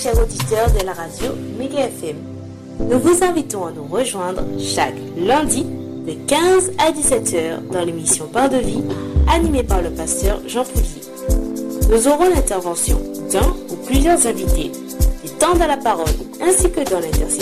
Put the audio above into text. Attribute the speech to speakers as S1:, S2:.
S1: chers auditeurs de la radio Méga FM. Nous vous invitons à nous rejoindre chaque lundi de 15 à 17 heures dans l'émission Pain de vie, animée par le pasteur Jean Poulier. Nous aurons l'intervention d'un ou plusieurs invités, du temps de la parole ainsi que dans l'intercession.